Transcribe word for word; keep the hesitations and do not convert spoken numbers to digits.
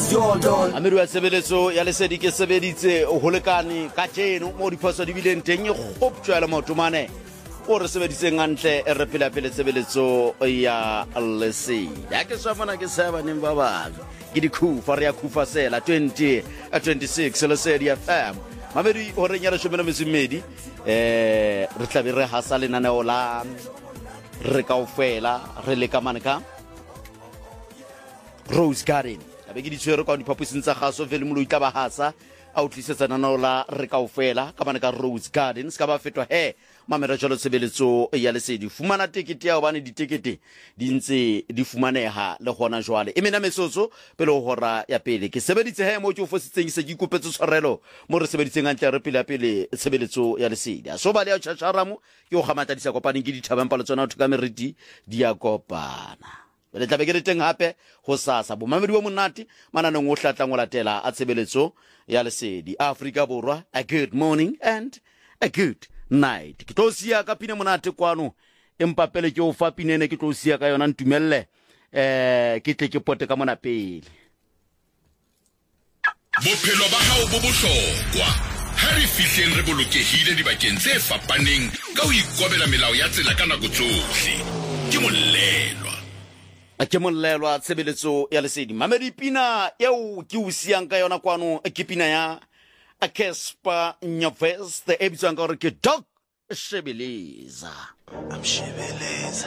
is your dawn. Amiri wa sebeletso ya lesedi ke sebeditse ho lekane ka tjeno mo diphoso di bileng teng e kgoptjwa le motomane o re sebeditseng antle e re pela pele sebeletso ya lesedi ya ke swamana ke seba ning ba ba ke di khufa re ya khufa sela twenty twenty-six lesedi F M mamedi o re nyala shomela mesimedi eh re tlabe re hasa lenaneo la re kaofela re le ka manka Rose Garden abe ke di tshwere kwa diphaposing tsa gaso vele mo lo itla ba hasa a o tlisetsa nanao la re kaofela ka manka Rose Garden ska ba fetwa he mamera jalo sebeletso ya lesedi fumana tikete ya bana ditikete di ntse di fumaneha le gona jwale e mena mesotso pele o hora ya pele ke sebeditse he mo ke o fositseng se ke ikopetse tshwarelo mo re sebeditseng antle re pele pele sebeletso ya lesedi so ba le ya tshasharamo ke o gamata di sa kopaneng ke dithabang palo tsona o thuka meriti di ya kopana le tla be ke re teng hape ho sasa bo mamedi wa monate mananeng o hlatlang o latela a sebeletso ya lesedi Africa borwa a good morning and a good night ke tlo sia ka pina monate kwano empa pele ke o fa pinene ke tlo sia ka yona ntumelle eh ke tle ke pote ka mona pele bophelo ba hao bo bohlokwa ha re fihleng re bolokehile dibakeng tse fapaneng ka ho ikobela melao ya tsela ka nako tsohle ke molelwa a ke molelwa sebeletso ya lesedi mamedi pina eo ke o siang ka yona kwano ke pina ya a Casper Nyovest the ebitsang ka re ke Dog Shebeleza I'm Shebeleza.